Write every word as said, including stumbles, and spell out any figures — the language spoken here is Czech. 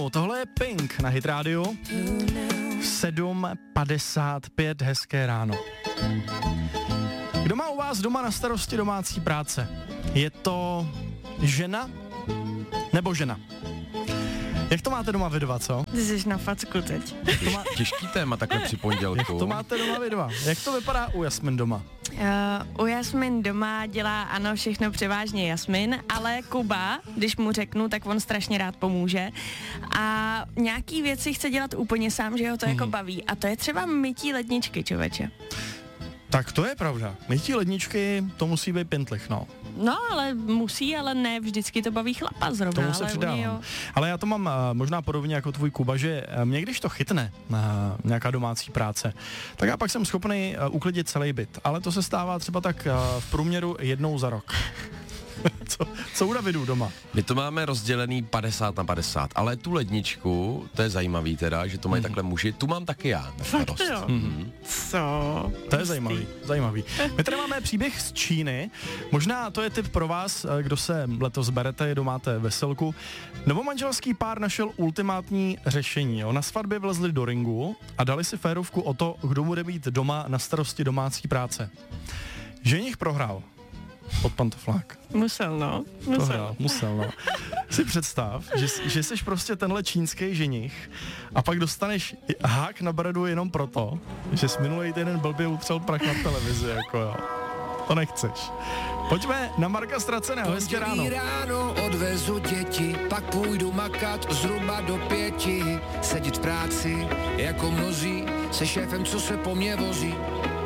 ránu, tohle je Pink na Hit Radio. sedm padesát pět, hezké ráno. Kdo má u vás doma na starosti domácí práce? Je to žena nebo žena? Jak to máte doma vy dva, co? Ty jsi na facku teď. To má... Těžký téma takhle při pondělku. Jak to máte doma vy dva? Jak to vypadá u Jasmin doma? Uh, u Jasmin doma dělá, ano, všechno převážně Jasmin, ale Kuba, když mu řeknu, tak on strašně rád pomůže a nějaký věci chce dělat úplně sám, že ho to hmm. jako baví a to je třeba mytí ledničky, člověče. Tak to je pravda. Mytí ledničky, to musí být pintlich, no. No, ale musí, ale ne vždycky to baví chlapa zrovna. Tomu se ale přidávám. Ale já to mám uh, možná podobně jako tvůj Kuba, že uh, mě když to chytne uh, nějaká domácí práce, tak já pak jsem schopný uh, uklidit celý byt. Ale to se stává třeba tak uh, v průměru jednou za rok. co, co u Davidu doma? My to máme rozdělený padesát na padesát, ale tu ledničku, to je zajímavý teda, že to mají mm. takhle muži, tu mám taky já. Fakt jo? Mm-hmm. Co? To je zajímavý, zajímavý. My tady máme příběh z Číny, možná to je tip pro vás, kdo se letos berete, kdo máte veselku. Novomanželský pár našel ultimátní řešení, jo. Na svatbě vlezli do ringu a dali si férovku o to, kdo bude mít doma na starosti domácí práce. Ženich prohrál. Pod pantoflák. Musel, no. Musel. Prohrál, musel, no. Si představ, že, že jsi prostě tenhle čínský ženich a pak dostaneš hák na bradu jenom proto, že jsi minulý týden blbě utřel prach na televizi, jako jo. To nechceš. Pojďme na Marka Ztraceného, hezké ráno. ráno odvezu děti, pak půjdu makat zhruba do pěti. Sedět v práci, jako mnozí, se šéfem, co se po mně vozí.